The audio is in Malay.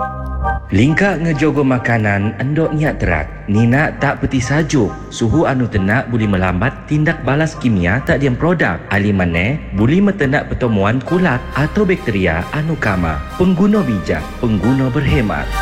Lingkak ngejogo makanan endok niat terat. Nina tak peti sajuk. Suhu anu tenak boleh melambat tindak balas kimia tak diam produk. Ali maneh boleh metenak pertemuan kulat atau bakteria anu kama. Pengguna bijak, pengguna berhemat.